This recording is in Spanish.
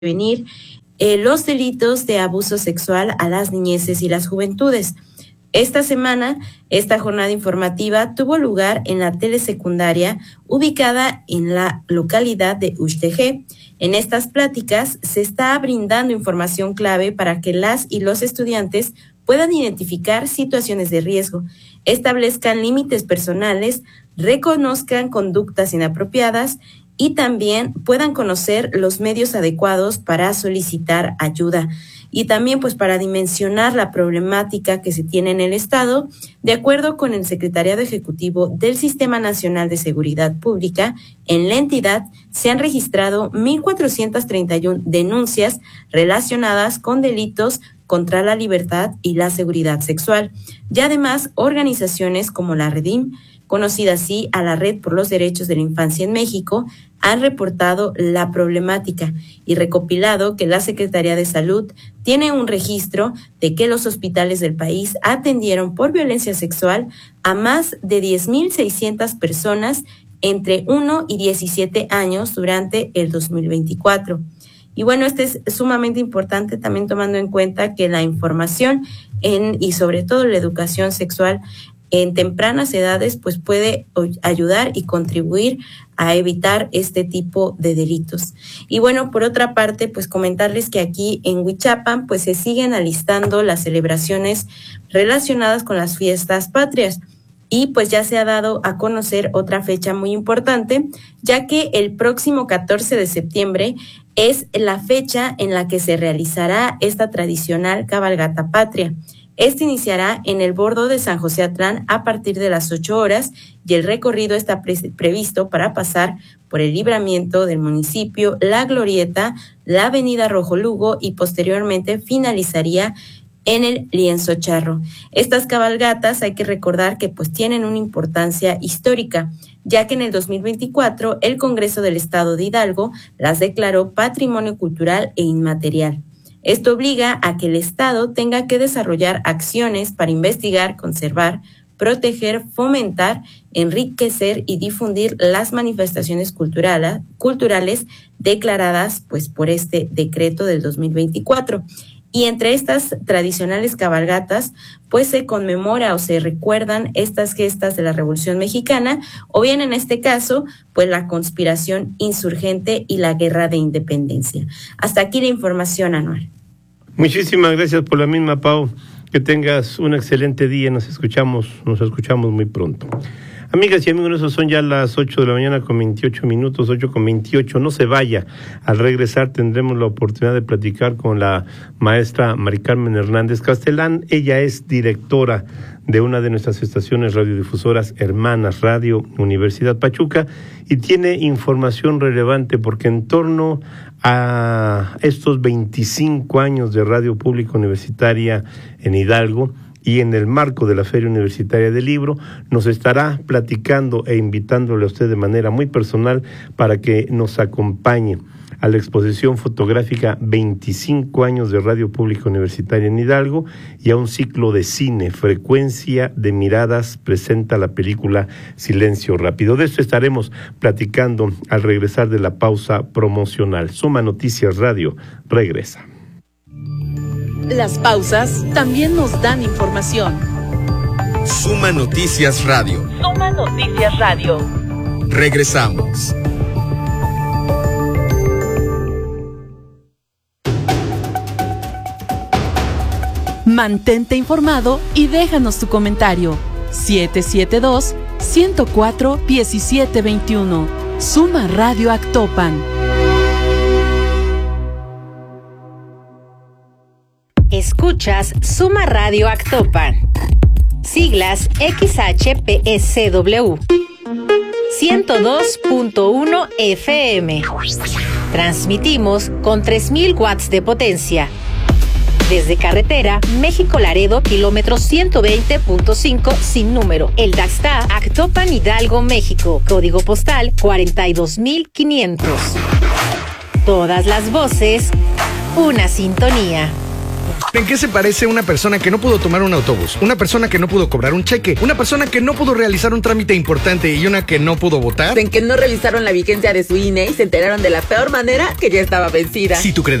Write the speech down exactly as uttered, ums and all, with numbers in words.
prevenir eh, los delitos de abuso sexual a las niñeces y las juventudes. Esta semana, esta jornada informativa tuvo lugar en la telesecundaria ubicada en la localidad de Uxtejé. En estas pláticas se está brindando información clave para que las y los estudiantes puedan identificar situaciones de riesgo, establezcan límites personales, reconozcan conductas inapropiadas y también puedan conocer los medios adecuados para solicitar ayuda. Y también pues para dimensionar la problemática que se tiene en el Estado, de acuerdo con el Secretariado Ejecutivo del Sistema Nacional de Seguridad Pública, en la entidad se han registrado mil cuatrocientas treinta y una denuncias relacionadas con delitos contra la libertad y la seguridad sexual. Y además, organizaciones como la Redim, conocida así a la Red por los Derechos de la Infancia en México, han reportado la problemática y recopilado que la Secretaría de Salud tiene un registro de que los hospitales del país atendieron por violencia sexual a más de diez mil seiscientas personas entre uno y diecisiete años durante el dos mil veinticuatro. Y bueno, este es sumamente importante también tomando en cuenta que la información en y sobre todo la educación sexual en tempranas edades pues puede ayudar y contribuir a evitar este tipo de delitos. Y bueno, por otra parte, pues comentarles que aquí en Huichapan pues se siguen alistando las celebraciones relacionadas con las fiestas patrias. Y pues ya se ha dado a conocer otra fecha muy importante, ya que el próximo catorce de septiembre es la fecha en la que se realizará esta tradicional cabalgata patria. Este iniciará en el bordo de San José Atlán a partir de las ocho horas y el recorrido está pre- previsto para pasar por el Libramiento del municipio, la Glorieta, la avenida Rojo Lugo y posteriormente finalizaría en el Lienzo Charro. Estas cabalgatas hay que recordar que pues tienen una importancia histórica, ya que en el dos mil veinticuatro el Congreso del Estado de Hidalgo las declaró Patrimonio Cultural e Inmaterial. Esto obliga a que el Estado tenga que desarrollar acciones para investigar, conservar, proteger, fomentar, enriquecer y difundir las manifestaciones culturales, culturales declaradas pues por este decreto del dos mil veinticuatro. Y entre estas tradicionales cabalgatas, pues se conmemora o se recuerdan estas gestas de la Revolución Mexicana, o bien en este caso, pues la conspiración insurgente y la guerra de independencia. Hasta aquí la información, Anuar. Muchísimas gracias por la misma, Pau. Que tengas un excelente día. Nos escuchamos, nos escuchamos muy pronto. Amigas y amigos, esos son ya las ocho de la mañana con veintiocho minutos, ocho con veintiocho. No se vaya. Al regresar tendremos la oportunidad de platicar con la maestra Mari Carmen Hernández Castelán. Ella es directora de una de nuestras estaciones radiodifusoras hermanas, Radio Universidad Pachuca, y tiene información relevante porque en torno a estos veinticinco años de radio pública universitaria en Hidalgo, y en el marco de la Feria Universitaria del Libro, nos estará platicando e invitándole a usted de manera muy personal para que nos acompañe a la exposición fotográfica veinticinco años de Radio Pública Universitaria en Hidalgo y a un ciclo de cine, Frecuencia de Miradas, presenta la película Silencio Rápido. De esto estaremos platicando al regresar de la pausa promocional. Suma Noticias Radio regresa. Las pausas también nos dan información. Suma Noticias Radio. Suma Noticias Radio. Regresamos. Mantente informado y déjanos tu comentario. siete siete dos, uno cero cuatro, uno siete dos uno. Suma Radio Actopan. Escuchas Suma Radio Actopan. Siglas X H P S W. ciento dos punto uno F M. Transmitimos con tres mil watts de potencia. Desde carretera México-Laredo, kilómetro ciento veinte punto cinco sin número. El Daxta, Actopan, Hidalgo, México. Código postal cuarenta y dos mil quinientos. Todas las voces, una sintonía. ¿En qué se parece una persona que no pudo tomar un autobús, una persona que no pudo cobrar un cheque, una persona que no pudo realizar un trámite importante y una que no pudo votar? En que no revisaron la vigencia de su I N E y se enteraron de la peor manera que ya estaba vencida. Si tu